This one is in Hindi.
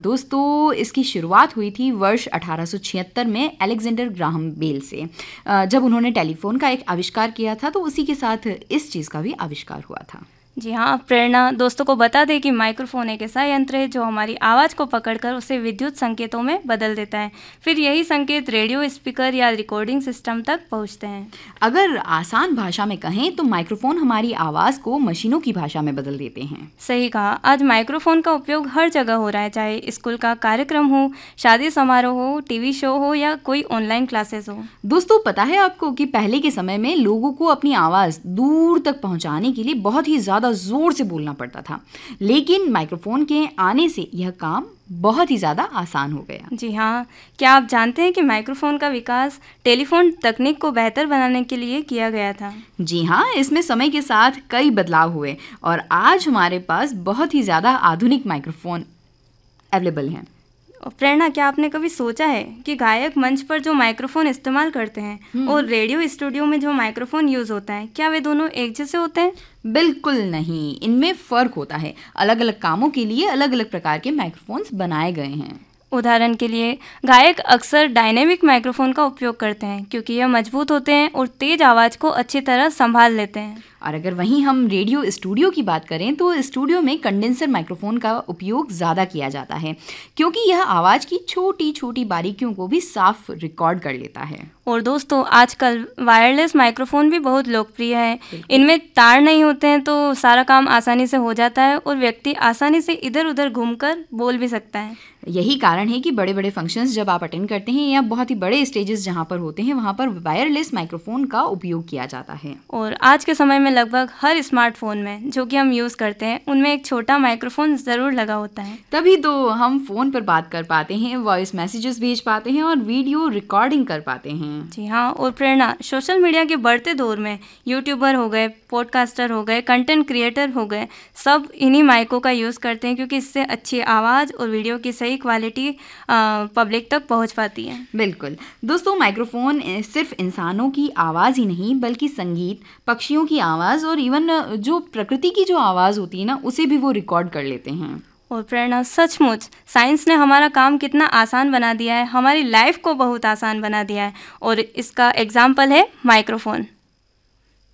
दोस्तों, इसकी शुरुआत हुई थी वर्ष 1876 में अलेक्जेंडर ग्राहम बेल से। जब उन्होंने टेलीफोन का एक आविष्कार किया था तो उसी के साथ इस चीज़ का भी आविष्कार हुआ था। जी हाँ, प्रेरणा दोस्तों को बता दें कि माइक्रोफोन एक ऐसा यंत्र है जो हमारी आवाज़ को पकड़कर उसे विद्युत संकेतों में बदल देता है। फिर यही संकेत रेडियो स्पीकर या रिकॉर्डिंग सिस्टम तक पहुँचते हैं। अगर आसान भाषा में कहें तो माइक्रोफोन हमारी आवाज़ को मशीनों की भाषा में बदल देते हैं। सही कहा, आज माइक्रोफोन का उपयोग हर जगह हो रहा है, चाहे स्कूल का कार्यक्रम हो, शादी समारोह हो, टीवी शो हो या कोई ऑनलाइन क्लासेस हो। दोस्तों, पता है आपको कि पहले के समय में लोगों को अपनी आवाज़ दूर तक पहुंचाने के लिए बहुत ही ज़्यादा ज़ोर से बोलना पड़ता था, लेकिन माइक्रोफोन के आने से यह काम बहुत ही ज़्यादा आसान हो गया। जी हाँ, क्या आप जानते हैं कि माइक्रोफोन का विकास टेलीफोन तकनीक को बेहतर बनाने के लिए किया गया था? जी हाँ, इसमें समय के साथ कई बदलाव हुए और आज हमारे पास बहुत ही ज़्यादा आधुनिक माइक्रोफोन अवेलेबल हैं। प्रेरणा, क्या आपने कभी सोचा है कि गायक मंच पर जो माइक्रोफोन इस्तेमाल करते हैं और रेडियो स्टूडियो में जो माइक्रोफोन यूज़ होता है, क्या वे दोनों एक जैसे होते हैं? बिल्कुल नहीं, इनमें फ़र्क होता है। अलग अलग कामों के लिए अलग अलग प्रकार के माइक्रोफोन्स बनाए गए हैं। उदाहरण के लिए, गायक अक्सर डायनेमिक माइक्रोफोन का उपयोग करते हैं क्योंकि यह मजबूत होते हैं और तेज आवाज़ को अच्छी तरह संभाल लेते हैं। और अगर वहीं हम रेडियो स्टूडियो की बात करें तो स्टूडियो में कंडेंसर माइक्रोफोन का उपयोग ज़्यादा किया जाता है क्योंकि यह आवाज़ की छोटी छोटी बारीकियों को भी साफ रिकॉर्ड कर लेता है। और दोस्तों, आजकल वायरलेस माइक्रोफोन भी बहुत लोकप्रिय है। इनमें तार नहीं होते हैं तो सारा काम आसानी से हो जाता है और व्यक्ति आसानी से इधर उधर घूमकर बोल भी सकता है। यही कारण है कि बड़े बड़े फंक्शंस जब आप अटेंड करते हैं या बहुत ही बड़े स्टेजेस जहाँ पर होते हैं वहाँ पर वायरलेस माइक्रोफोन का उपयोग किया जाता है। और आज के समय में लगभग हर स्मार्टफोन में जो कि हम यूज़ करते हैं उनमें एक छोटा माइक्रोफोन ज़रूर लगा होता है। तभी तो हम फ़ोन पर बात कर पाते हैं, वॉइस मैसेजेस भेज पाते हैं और वीडियो रिकॉर्डिंग कर पाते हैं। जी हाँ, और प्रेरणा, सोशल मीडिया के बढ़ते दौर में यूट्यूबर हो गए, पॉडकास्टर हो गए, कंटेंट क्रिएटर हो गए, सब इन्हीं माइकों का यूज़ करते हैं क्योंकि इससे अच्छी आवाज़ और वीडियो की सही क्वालिटी पब्लिक तक पहुंच पाती है। बिल्कुल दोस्तों, माइक्रोफोन सिर्फ इंसानों की आवाज़ ही नहीं बल्कि संगीत, पक्षियों की आवाज़ और इवन जो प्रकृति की जो आवाज़ होती है ना, उसे भी वो रिकॉर्ड कर लेते हैं। और प्रेरणा, सचमुच साइंस ने हमारा काम कितना आसान बना दिया है, हमारी लाइफ को बहुत आसान बना दिया है और इसका एग्जाम्पल है माइक्रोफोन।